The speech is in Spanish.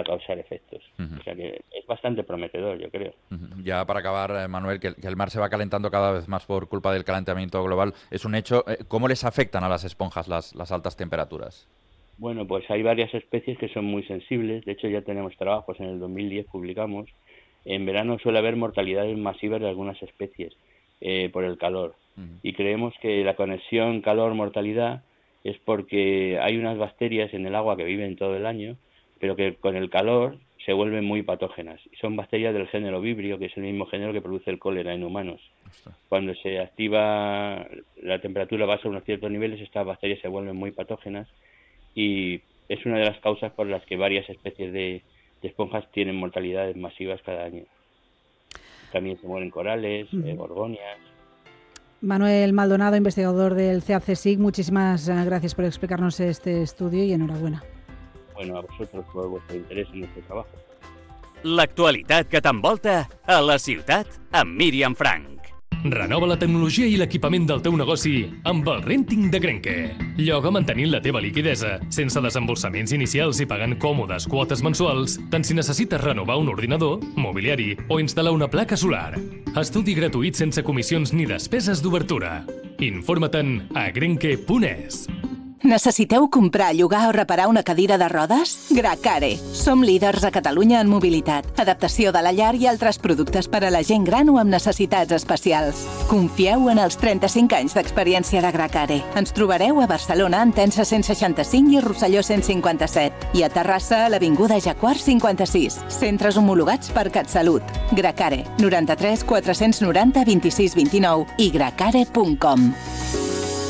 para causar efectos. O sea que es bastante prometedor, yo creo. Ya para acabar, Manuel, que el mar se va calentando cada vez más por culpa del calentamiento global, es un hecho. ¿Cómo les afectan a las esponjas las altas temperaturas? Bueno, pues hay varias especies que son muy sensibles. De hecho, ya tenemos trabajos, en el 2010 publicamos. En verano suele haber mortalidades masivas de algunas especies por el calor. Y creemos que la conexión calor-mortalidad es porque hay unas bacterias en el agua que viven todo el año, pero que con el calor se vuelven muy patógenas. Son bacterias del género Vibrio, que es el mismo género que produce el cólera en humanos. Cuando se activa, la temperatura baja a unos ciertos niveles, estas bacterias se vuelven muy patógenas y es una de las causas por las que varias especies de esponjas tienen mortalidades masivas cada año. También se mueren corales, gorgonias. Manuel Maldonado, investigador del CEAP-CSIC, muchísimas gracias por explicarnos este estudio y enhorabuena. Bueno, a vosotros por vuestro interés en este trabajo. L'actualitat que t'envolta a la ciutat amb Míriam Frank. Renova la tecnologia i l'equipament del teu negoci amb el Renting de Grenke. Lloga mantenint la teva liquidesa, sense desembolsaments inicials i pagant còmodes quotes mensuals, tant si necessites renovar un ordinador, mobiliari o instal·lar una placa solar. Estudi gratuït sense comissions ni despeses d'obertura. Informa-te'n a grenke.es. Necessiteu comprar, llogar o reparar una cadira de rodes? Gracare. Som líders a Catalunya en mobilitat, adaptació de la llar i altres productes per a la gent gran o amb necessitats especials. Confieu en els 35 anys d'experiència de Gracare. Ens trobareu a Barcelona, Entença 165 i Rosselló 157. I a Terrassa, a l'Avinguda Jacquard 56. Centres homologats per CatSalut. Gracare. 93 490 26 29 i gracare.com.